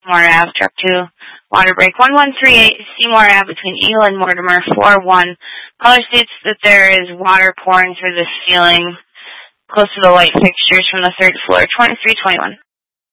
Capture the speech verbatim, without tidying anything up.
Seymour Ave, truck two, water break one one three eight, Seymour Ave between Eagle and Mortimer, four one. Caller states that there is water pouring through the ceiling close to the light fixtures from the third floor, twenty-three twenty-one.